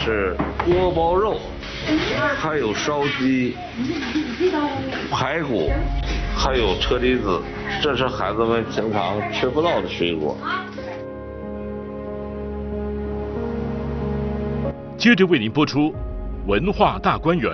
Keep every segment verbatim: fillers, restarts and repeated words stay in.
是锅包肉，还有烧鸡、排骨，还有车厘子，这是孩子们平常吃不到的水果。 接着为您播出文化大观园。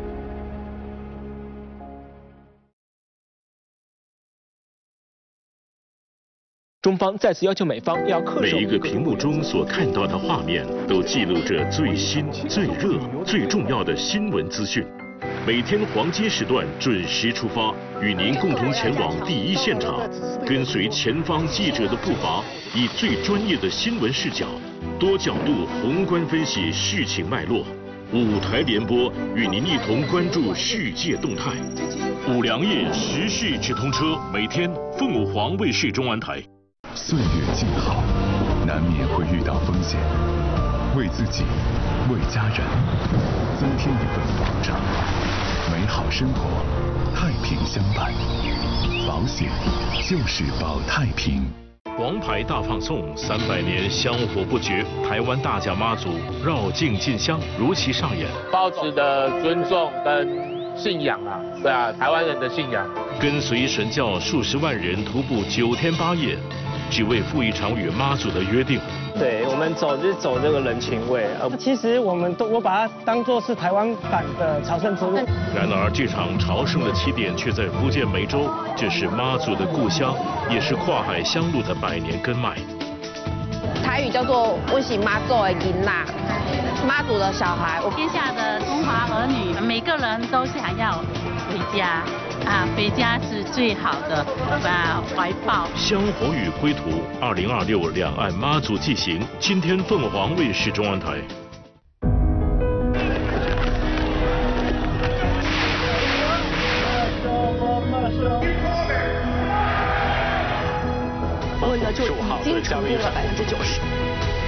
中方再次要求美方要恪守每一个屏幕中所看到的画面，都记录着最新、最热、最重要的新闻资讯。每天黄金时段准时出发，与您共同前往第一现场，跟随前方记者的步伐，以最专业的新闻视角，多角度宏观分析事情脉络。五台联播与您一同关注世界动态。五粮液时事直通车，每天凤凰卫视中安台。 岁月静好，难免会遇到风险，为自己，为家人，增添一份保障，美好生活，太平相伴。保险就是保太平。 王牌大放送，三百年香火不绝，台湾大甲妈祖绕境进香如期上演。 抱持的尊重跟信仰啊，对啊，台湾人的信仰。 跟随神教数十万人徒步九天八夜，只为赴一场与妈祖的约定。 对，我们走就是走这个人情味，呃，其实我们都我把它当作是台湾版的朝圣之路。 然而，这场朝圣的起点却在福建梅州，这是妈祖的故乡，也是跨海乡路的百年根脉。 台语叫做“我是妈祖的囡仔”，妈祖的小孩。 天下的中华儿女，每个人都想要回家。啊，回家是最好的啊怀抱。 香火与归途，二零二六两岸妈祖祭行，今天凤凰卫视中安台。 问的就已经成功了百分之九十。